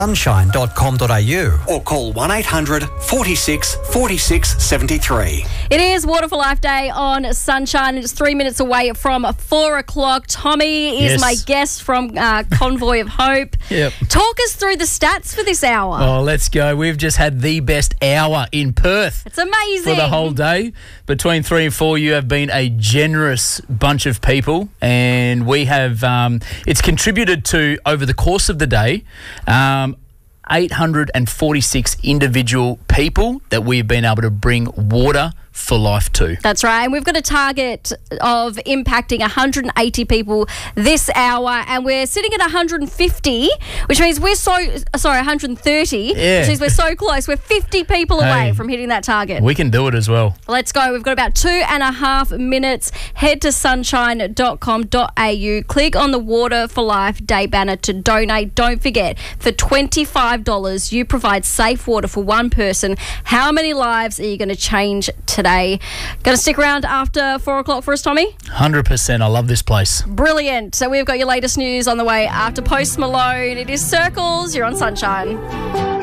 sunshine.com.au. Or call 1800 46 46 73. It is Water for Life Day on Sunshine. It's 3 minutes away from 4 o'clock. Tommy is my guest from Convoy of Hope. Yep. Talk us through the stats for this hour. Oh, let's go. We've just had the best hour in Perth. It's amazing. For the whole day. Between 3 and 4, you have been a generous bunch of people, and we have, it's contributed to, over the course of the day, 846 individual people that we've been able to bring water for life to. That's right. And we've got a target of impacting 180 people this hour, and we're sitting at 150, which means 130, which means we're so close. We're 50 people away from hitting that target. We can do it as well. Let's go. We've got about 2.5 minutes. Head to sunshine.com.au. Click on the Water for Life Day banner to donate. Don't forget, for $25, you provide safe water for one person. How many lives are you going to change today? Going to stick around after 4 o'clock for us, Tommy? 100%. I love this place. Brilliant. So we've got your latest news on the way after Post Malone. It is Circles. You're on Sunshine.